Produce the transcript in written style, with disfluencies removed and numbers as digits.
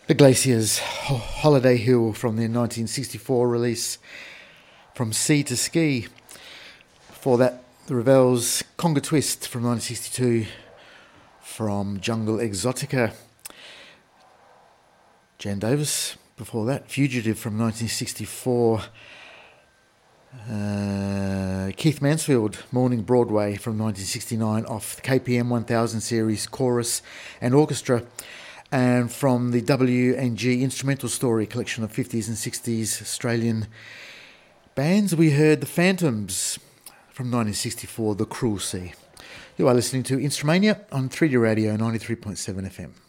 The Glaciers, Holiday Hill from their 1964 release, From Sea to Ski. Before that, the Revels, Conga Twist from 1962, from Jungle Exotica. Jan Davis, before that, Fugitive from 1964. Keith Mansfield, Morning Broadway from 1969, off the KPM 1000 series, Chorus and Orchestra. And from the W&G Instrumental Story collection of 50s and 60s Australian bands, we heard The Phantoms from 1964, The Cruel Sea. You are listening to Instrumania on 3D Radio 93.7 FM.